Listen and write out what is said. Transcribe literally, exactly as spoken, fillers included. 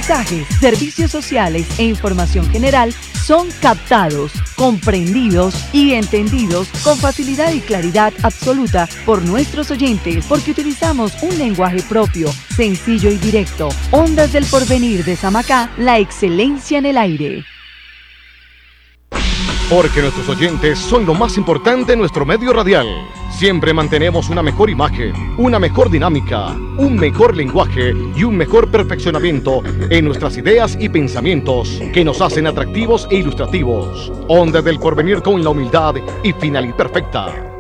mensajes, servicios sociales e información general son captados, comprendidos y entendidos con facilidad y claridad absoluta por nuestros oyentes, porque utilizamos un lenguaje propio, sencillo y directo. Ondas del Porvenir de Samacá, la excelencia en el aire. Porque nuestros oyentes son lo más importante en nuestro medio radial. Siempre mantenemos una mejor imagen, una mejor dinámica, un mejor lenguaje y un mejor perfeccionamiento en nuestras ideas y pensamientos que nos hacen atractivos e ilustrativos. Ondas del Porvenir con la humildad y finalidad perfecta.